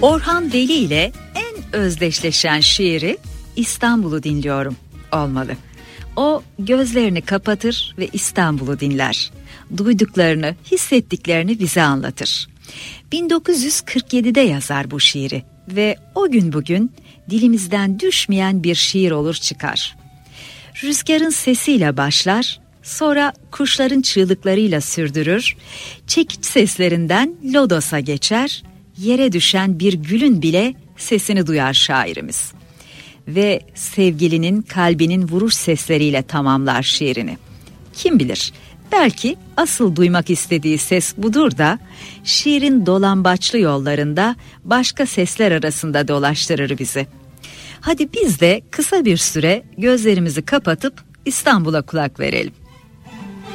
Orhan Veli ile en özdeşleşen şiiri İstanbul'u dinliyorum olmalı. O gözlerini kapatır ve İstanbul'u dinler. Duyduklarını, hissettiklerini bize anlatır. 1947'de yazar bu şiiri ve o gün bugün dilimizden düşmeyen bir şiir olur çıkar. Rüzgarın sesiyle başlar, sonra kuşların çığlıklarıyla sürdürür, çekiç seslerinden lodos'a geçer, yere düşen bir gülün bile sesini duyar şairimiz. Ve sevgilinin kalbinin vuruş sesleriyle tamamlar şiirini. Kim bilir, belki asıl duymak istediği ses budur da şiirin dolambaçlı yollarında başka sesler arasında dolaştırır bizi. Hadi biz de kısa bir süre gözlerimizi kapatıp İstanbul'a kulak verelim.